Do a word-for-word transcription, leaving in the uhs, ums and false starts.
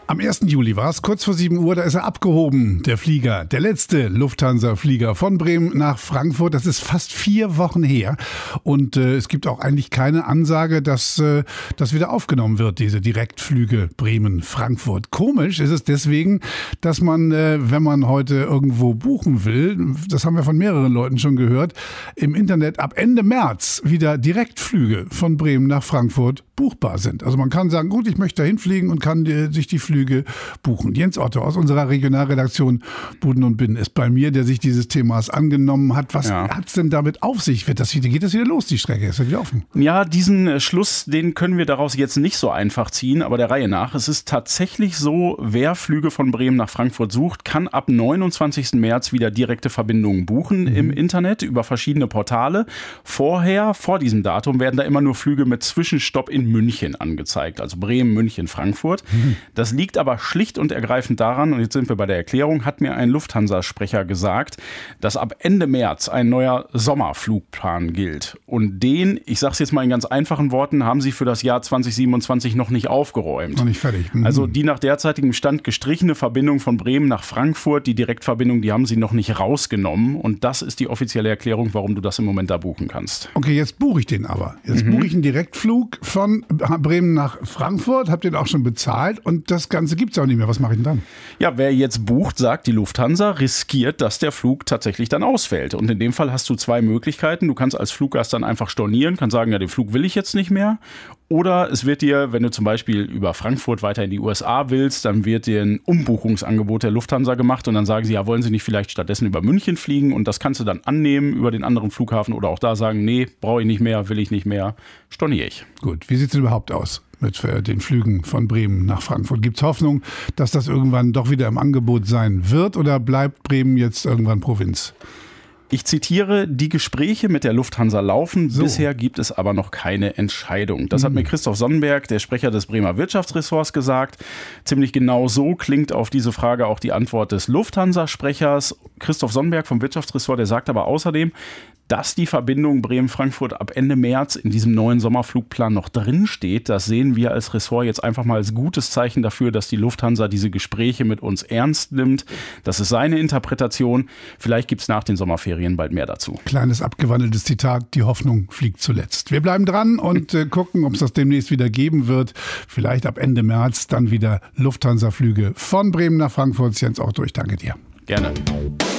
Am ersten Juli war es, kurz vor sieben Uhr, da ist er abgehoben, der Flieger, der letzte Lufthansa-Flieger von Bremen nach Frankfurt. Das ist fast vier Wochen her und äh, es gibt auch eigentlich keine Ansage, dass äh, das wieder aufgenommen wird, diese Direktflüge Bremen-Frankfurt. Komisch ist es deswegen, dass man, äh, wenn man heute irgendwo buchen will, das haben wir von mehreren Leuten schon gehört, im Internet ab Ende März wieder Direktflüge von Bremen nach Frankfurt buchbar sind. Also man kann sagen, gut, ich möchte dahin fliegen und kann äh, sich die Flüge buchen. Jens Otto aus unserer Regionalredaktion Buden und Binnen ist bei mir, der sich dieses Themas angenommen hat. Was ja. hat es denn damit auf sich? Wird das wieder, geht das wieder los, die Strecke? Ist das wieder offen? Ja, diesen äh, Schluss, den können wir daraus jetzt nicht so einfach ziehen, aber der Reihe nach. Es ist tatsächlich so, wer Flüge von Bremen nach Frankfurt sucht, kann ab neunundzwanzigsten März wieder direkte Verbindungen buchen mhm. im Internet über verschiedene Portale. Vorher, vor diesem Datum, werden da immer nur Flüge mit Zwischenstopp in München angezeigt. Also Bremen, München, Frankfurt. Mhm. Das liegt aber schlicht und ergreifend daran, und jetzt sind wir bei der Erklärung, hat mir ein Lufthansa-Sprecher gesagt, dass ab Ende März ein neuer Sommerflugplan gilt. Und den, ich sage es jetzt mal in ganz einfachen Worten, haben sie für das Jahr zwanzig siebenundzwanzig noch nicht aufgeräumt. Noch nicht fertig. Mhm. Also die nach derzeitigem Stand gestrichene Verbindung von Bremen nach Frankfurt, die Direktverbindung, die haben sie noch nicht rausgenommen. Und das ist die offizielle Erklärung, warum du das im Moment da buchen kannst. Okay, jetzt buche ich den aber. Jetzt mhm. buche ich einen Direktflug von Bremen nach Frankfurt, habe den auch schon bezahlt und das Ganze gibt es auch nicht mehr. Was mache ich denn dann? Ja, wer jetzt bucht, sagt die Lufthansa, riskiert, dass der Flug tatsächlich dann ausfällt. Und in dem Fall hast du zwei Möglichkeiten. Du kannst als Fluggast dann einfach stornieren, kannst sagen, ja, den Flug will ich jetzt nicht mehr. Oder es wird dir, wenn du zum Beispiel über Frankfurt weiter in die U S A willst, dann wird dir ein Umbuchungsangebot der Lufthansa gemacht und dann sagen sie, ja, wollen sie nicht vielleicht stattdessen über München fliegen? Und das kannst du dann annehmen über den anderen Flughafen oder auch da sagen, nee, brauche ich nicht mehr, will ich nicht mehr, storniere ich. Gut, wie sieht es denn überhaupt aus mit den Flügen von Bremen nach Frankfurt? Gibt es Hoffnung, dass das irgendwann doch wieder im Angebot sein wird oder bleibt Bremen jetzt irgendwann Provinz? Ich zitiere, die Gespräche mit der Lufthansa laufen, so. Bisher gibt es aber noch keine Entscheidung. Das mhm. hat mir Christoph Sonnenberg, der Sprecher des Bremer Wirtschaftsressorts, gesagt. Ziemlich genau so klingt auf diese Frage auch die Antwort des Lufthansa-Sprechers. Christoph Sonnenberg vom Wirtschaftsressort, der sagt aber außerdem, dass die Verbindung Bremen-Frankfurt ab Ende März in diesem neuen Sommerflugplan noch drin steht. Das sehen wir als Ressort jetzt einfach mal als gutes Zeichen dafür, dass die Lufthansa diese Gespräche mit uns ernst nimmt. Das ist seine Interpretation. Vielleicht gibt es nach den Sommerferien bald mehr dazu. Kleines abgewandeltes Zitat, die Hoffnung fliegt zuletzt. Wir bleiben dran und äh, gucken, ob es das demnächst wieder geben wird. Vielleicht ab Ende März dann wieder Lufthansa-Flüge von Bremen nach Frankfurt. Jens Otto, ich danke dir. Gerne.